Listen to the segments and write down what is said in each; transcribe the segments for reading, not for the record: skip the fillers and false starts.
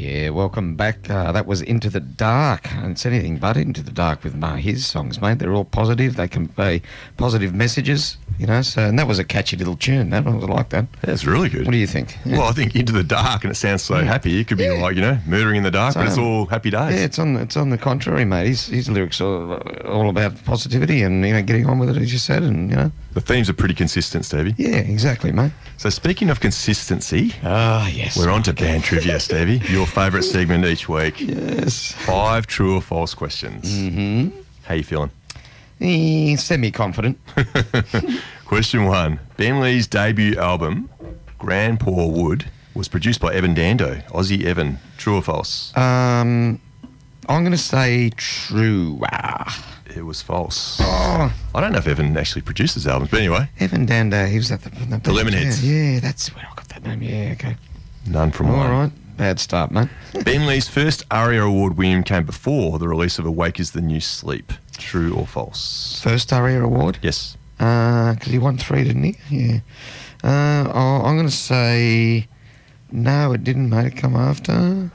Yeah, welcome back. That was Into the Dark. And it's anything but Into the Dark with his songs, mate. They're all positive. They convey positive messages, you know. So, and that was a catchy little tune. I like that. That's really good. What do you think? Yeah. Well, I think Into the Dark, and it sounds so happy. It could be like, you know, murdering in the dark, but it's all happy days. Yeah, it's on the contrary, mate. His lyrics are all about positivity and, you know, getting on with it, as you said, and, you know. The themes are pretty consistent, Stevie. Yeah, exactly, mate. So speaking of consistency, yes, we're on to band trivia, Stevie. Your favourite segment each week. Yes. 5 true or false questions. Mm-hmm. How you feeling? Semi-confident. Question 1. Ben Lee's debut album, Grandpa Wood, was produced by Evan Dando. Aussie Evan. True or false? I'm going to say true. It was false. Oh. I don't know if Evan actually produced his albums, but anyway. Evan Dando, he was at the Lemonheads. Yeah, that's where I got that name. Yeah, okay. None from mine. All right. Bad start, mate. Ben Lee's first ARIA Award win came before the release of Awake is the New Sleep. True or false? First ARIA Award? Yes. Because he won 3, didn't he? Yeah. I'm going to say no, it didn't, mate. It come after.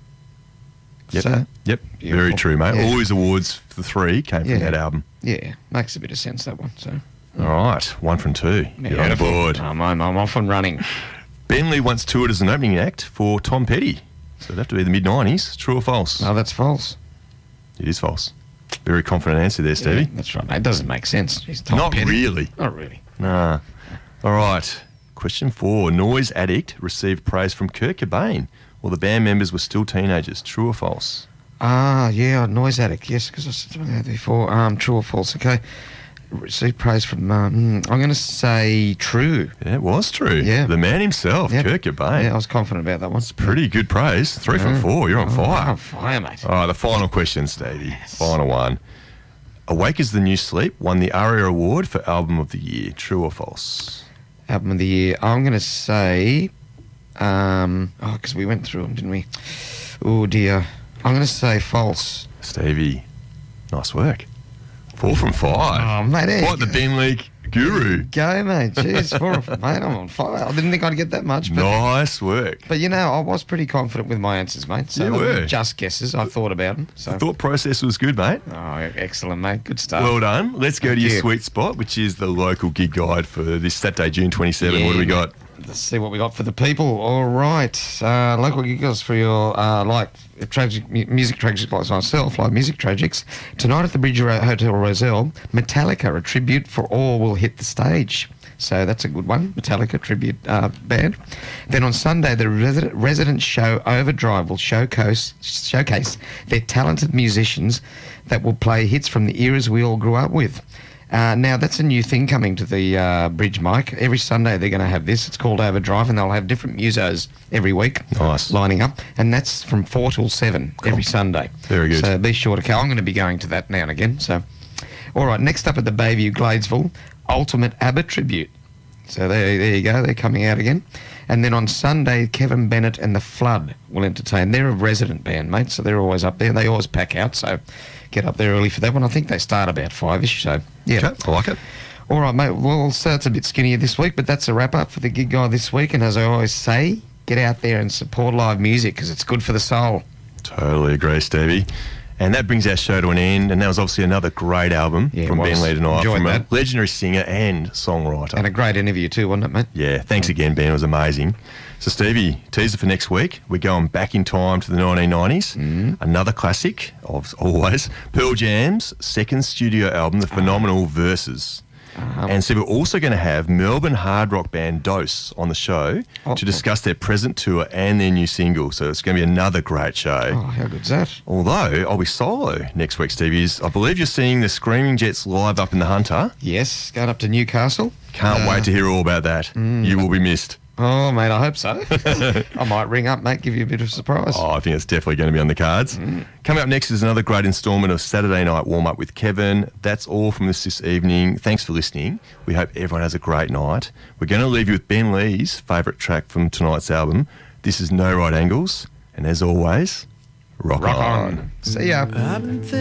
Yep. So, yep. Very true, mate. Yeah. All his awards for 3 came from that album. Yeah, makes a bit of sense, that one. So. All right. 1 from 2. You're on board. I'm off and running. Ben Lee once toured as an opening act for Tom Petty. So it'd have to be the mid-90s. True or false? No, that's false. It is false. Very confident answer there, Stevie. Yeah, that's right, mate. It doesn't make sense. He's Tom Not Petty. really. Not really. Nah. All right. Question 4. Noise Addict received praise from Kurt Cobain while the band members were still teenagers. True or false? Yeah, Noise Addict. Yes, because I said that before. True or false? Okay. Received praise from. I'm going to say true. Yeah, it was true. Yeah. The man himself, Kurt Cobain. Yeah, I was confident about that one. It's pretty good praise. 3 from 4. You're on fire. I'm on fire, mate. All right, the final question, Stevie. Yes. Final one. Awake is the New Sleep won the ARIA Award for Album of the Year. True or false? Album of the Year. I'm going to say. Because we went through them, didn't we? Oh dear. I'm going to say false. Stevie, nice work. 4 from 5. Oh, mate. Quite the Ben Lee guru. Go, mate. Jeez, mate, I'm on fire. I didn't think I'd get that much. But, nice work. But, you know, I was pretty confident with my answers, mate. So you they were. weren't just guesses. I thought about them. So. The thought process was good, mate. Oh, excellent, mate. Good stuff. Well done. Let's go to your sweet spot, which is the local gig guide for this Saturday, June 27. What do we got? Let's see what we got for the people. All right. Local giggles for your, music tragics like myself, like Music Tragics. Tonight at the Bridge Hotel Roselle, Metallica, a tribute for all, will hit the stage. So that's a good one, Metallica tribute band. Then on Sunday, the resident show Overdrive will showcase their talented musicians that will play hits from the eras we all grew up with. Now, that's a new thing coming to the Bridge, Mike. Every Sunday they're going to have this. It's called Overdrive, and they'll have different musos every week. Nice. Lining up. And that's from 4 till 7 every Sunday. Very good. So be sure to come. I'm going to be going to that now and again. So, all right, next up at the Bayview Gladesville, Ultimate ABBA Tribute. So there you go. They're coming out again. And then on Sunday, Kevin Bennett and The Flood will entertain. They're a resident band, mate, so they're always up there. They always pack out, so get up there early for that one. I think they start about 5-ish, so yeah. Okay, I like it. All right, mate. Well, so it's a bit skinnier this week, but that's a wrap-up for the gig guide this week. And as I always say, get out there and support live music because it's good for the soul. Totally agree, Stevie. And that brings our show to an end. And that was obviously another great album from Ben Lee tonight. Enjoyed from that. a legendary singer and songwriter. And a great interview too, wasn't it, mate? Yeah, thanks again, Ben. It was amazing. So, Stevie, teaser for next week. We're going back in time to the 1990s. Another classic, of always, Pearl Jam's second studio album, the phenomenal Versus. And so we're also going to have Melbourne hard rock band Dose on the show to discuss their present tour and their new single. So it's going to be another great show. Oh, how good's that? Although I'll be solo next week, Stevie. I believe you're seeing the Screaming Jets live up in the Hunter. Yes, going up to Newcastle. Can't wait to hear all about that. You will be missed. Oh, mate, I hope so. I might ring up, mate, give you a bit of a surprise. Oh, I think it's definitely going to be on the cards. Coming up next is another great instalment of Saturday Night Warm-Up with Kevin. That's all from us this evening. Thanks for listening. We hope everyone has a great night. We're going to leave you with Ben Lee's favourite track from tonight's album. This is No Right Angles. And as always, rock on. See ya.